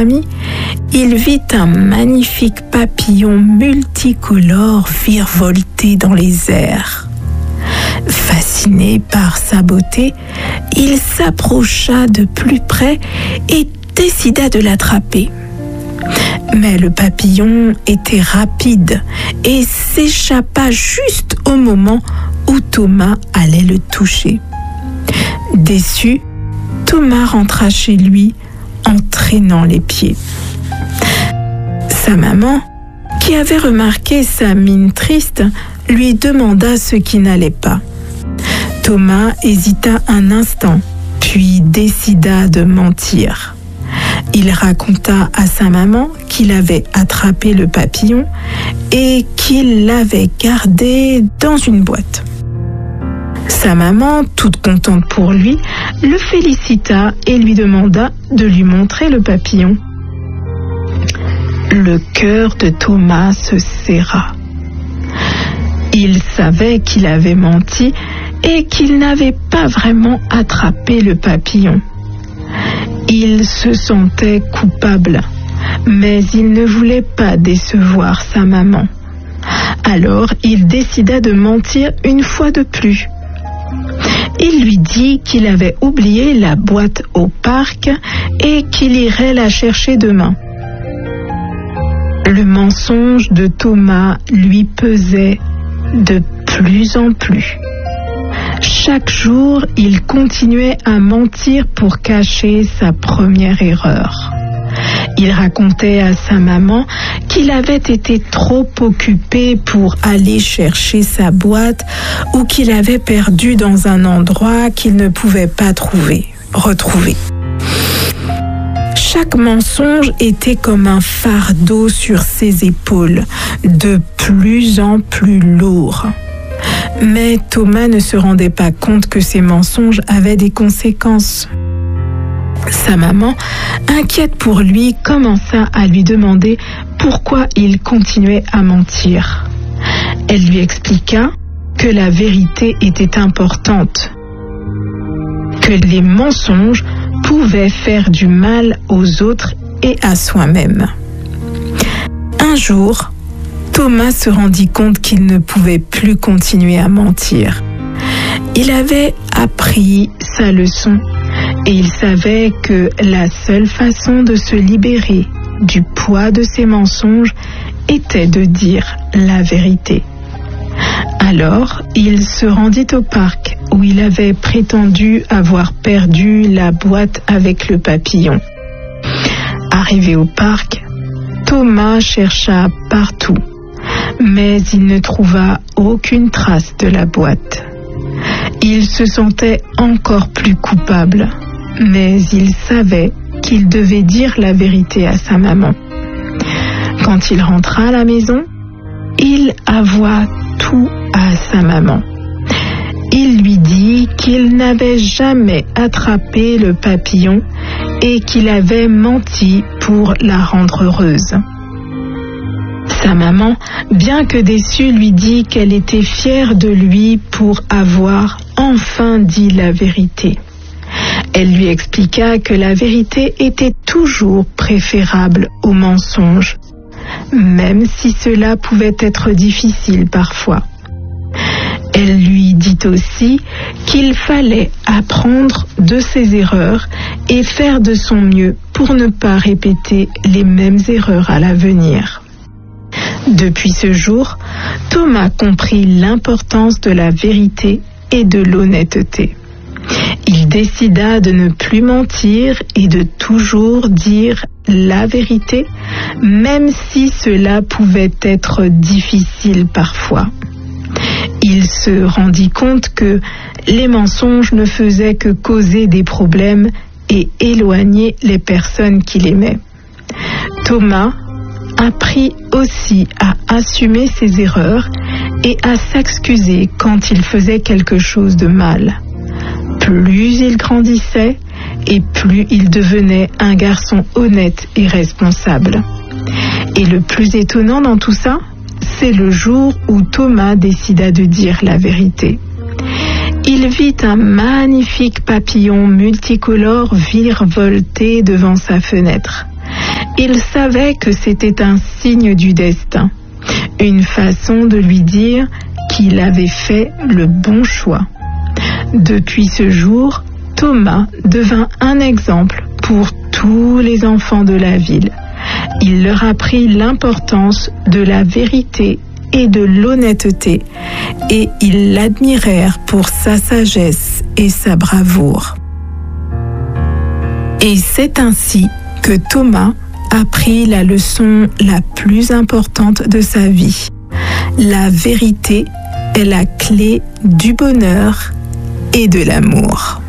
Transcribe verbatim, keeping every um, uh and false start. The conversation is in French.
amis, il vit un magnifique papillon multicolore virevolter dans les airs. Fasciné par sa beauté, il s'approcha de plus près et décida de l'attraper. Mais le papillon était rapide et s'échappa juste au moment où Thomas allait le toucher. Déçu, Thomas rentra chez lui en traînant les pieds. Sa maman, qui avait remarqué sa mine triste, lui demanda ce qui n'allait pas. Thomas hésita un instant, puis décida de mentir. Il raconta à sa maman qu'il avait attrapé le papillon et qu'il l'avait gardé dans une boîte. Sa maman, toute contente pour lui, le félicita et lui demanda de lui montrer le papillon. Le cœur de Thomas se serra. Il savait qu'il avait menti et qu'il n'avait pas vraiment attrapé le papillon. Il se sentait coupable, mais il ne voulait pas décevoir sa maman. Alors il décida de mentir une fois de plus. Il lui dit qu'il avait oublié la boîte au parc et qu'il irait la chercher demain. Le mensonge de Thomas lui pesait de plus en plus. Chaque jour, il continuait à mentir pour cacher sa première erreur. Il racontait à sa maman qu'il avait été trop occupé pour aller chercher sa boîte ou qu'il avait perdu dans un endroit qu'il ne pouvait pas trouver, retrouver. Chaque mensonge était comme un fardeau sur ses épaules, de plus en plus lourd. Mais Thomas ne se rendait pas compte que ces mensonges avaient des conséquences. Sa maman, inquiète pour lui, commença à lui demander pourquoi il continuait à mentir. Elle lui expliqua que la vérité était importante, que les mensonges pouvaient faire du mal aux autres et à soi-même. Un jour, Thomas se rendit compte qu'il ne pouvait plus continuer à mentir. Il avait appris sa leçon et il savait que la seule façon de se libérer du poids de ses mensonges était de dire la vérité. Alors, il se rendit au parc où il avait prétendu avoir perdu la boîte avec le papillon. Arrivé au parc, Thomas chercha partout, mais il ne trouva aucune trace de la boîte. Il se sentait encore plus coupable, mais il savait qu'il devait dire la vérité à sa maman. Quand il rentra à la maison, il avoua tout à sa maman. Il lui dit qu'il n'avait jamais attrapé le papillon et qu'il avait menti pour la rendre heureuse. Sa maman, bien que déçue, lui dit qu'elle était fière de lui pour avoir enfin dit la vérité. Elle lui expliqua que la vérité était toujours préférable au mensonge, même si cela pouvait être difficile parfois. Elle lui dit aussi qu'il fallait apprendre de ses erreurs et faire de son mieux pour ne pas répéter les mêmes erreurs à l'avenir. Depuis ce jour, Thomas comprit l'importance de la vérité et de l'honnêteté. Il décida de ne plus mentir et de toujours dire la vérité, même si cela pouvait être difficile parfois. Il se rendit compte que les mensonges ne faisaient que causer des problèmes et éloigner les personnes qu'il aimait. Thomas apprit aussi à assumer ses erreurs et à s'excuser quand il faisait quelque chose de mal. Plus il grandissait et plus il devenait un garçon honnête et responsable. Et le plus étonnant dans tout ça, c'est le jour où Thomas décida de dire la vérité. Il vit un magnifique papillon multicolore virevolter devant sa fenêtre. Il savait que c'était un signe du destin, une façon de lui dire qu'il avait fait le bon choix. Depuis ce jour, Thomas devint un exemple pour tous les enfants de la ville. Il leur apprit l'importance de la vérité et de l'honnêteté, et ils l'admirèrent pour sa sagesse et sa bravoure. Et c'est ainsi que Thomas apprit la leçon la plus importante de sa vie. La vérité est la clé du bonheur et de l'amour.